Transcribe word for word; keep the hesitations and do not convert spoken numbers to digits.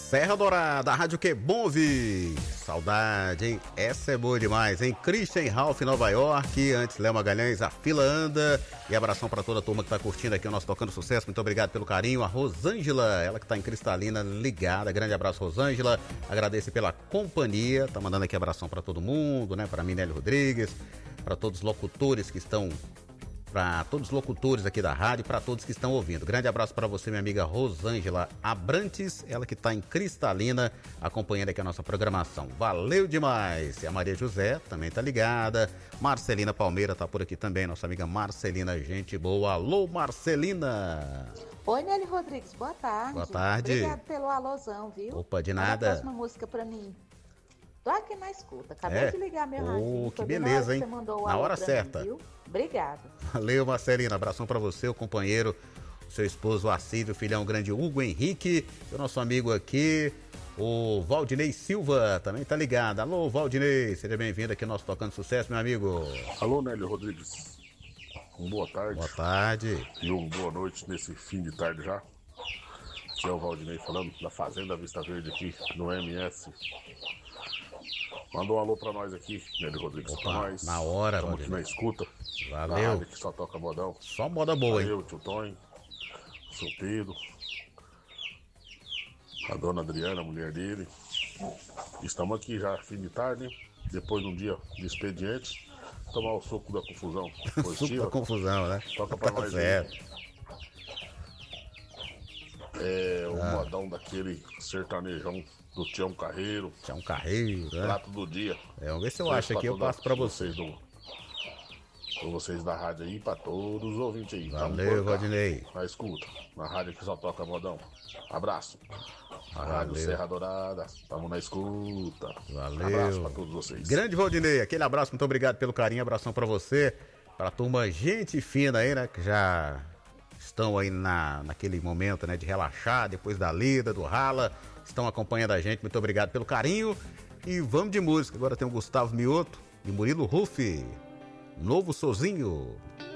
Serra Dourada, a rádio que é bom ouvir. Saudade, hein? Essa é boa demais, hein? Christian Ralph, Nova York. Antes, Léo Magalhães, a fila anda. E abração para toda a turma que tá curtindo aqui o nosso Tocando Sucesso. Muito obrigado pelo carinho. A Rosângela, ela que tá em Cristalina, ligada. Grande abraço, Rosângela. Agradeço pela companhia. Tá mandando aqui abração para todo mundo, né? Para Minelli Rodrigues, para todos os locutores que estão... para todos os locutores aqui da rádio, para todos que estão ouvindo. Grande abraço para você, minha amiga Rosângela Abrantes, ela que está em Cristalina, acompanhando aqui a nossa programação. Valeu demais! E a Maria José também tá ligada. Marcelina Palmeira tá por aqui também, nossa amiga Marcelina, gente boa. Alô, Marcelina! Oi, Nelly Rodrigues, boa tarde. Boa tarde. Obrigado pelo alôzão, viu? Opa, de nada. Olha a próxima música para mim. Tô aqui na escuta, acabei é? de ligar meu oh, rádio. Que beleza, hein? Você mandou o na alô hora pra certa. Mim, viu? Obrigado. Valeu, Marcelina. Abração pra você, o companheiro, o seu esposo, o Assídio, o filhão grande Hugo Henrique, o nosso amigo aqui, o Valdinei Silva, também tá ligado. Alô, Valdinei, seja bem-vindo aqui ao nosso Tocando Sucesso, meu amigo. Alô, Nélio Rodrigues. Um boa tarde. Boa tarde. E uma boa noite nesse fim de tarde já. Aqui é o Valdinei falando da Fazenda Vista Verde aqui, no M S. Manda um alô pra nós aqui, Nélio Rodrigues. Opa, pra nós. na hora, Estamos aqui na escuta. Valeu. Na rádio que só toca modão. Só moda boa, hein? Eu, tio Tonho, seu Pedro, a dona Adriana, a mulher dele. Estamos aqui já, fim de tarde, depois de um dia de expediente, tomar o suco da confusão. Suco da confusão, né? Toca pra tá nós certo. aí. É o ah. modão daquele sertanejão do Tião Carreiro. Tião Carreiro, né? Prato do dia. É, vamos ver se eu acho aqui, eu passo pra vocês. Vocês, do, pra vocês da rádio aí, pra todos os ouvintes aí. Valeu, Valdinei. Na escuta, na rádio que só toca modão. Abraço. A Valeu. Rádio Serra Dourada, tamo na escuta. Valeu. Abraço pra todos vocês. Grande Valdinei, aquele abraço, muito obrigado pelo carinho, abração pra você, pra turma gente fina aí, né, que já estão aí na, naquele momento, né, de relaxar, depois da lida, do rala, estão acompanhando a gente, muito obrigado pelo carinho, e vamos de música, agora tem o Gustavo Mioto e Murilo Ruff, Novo Sozinho.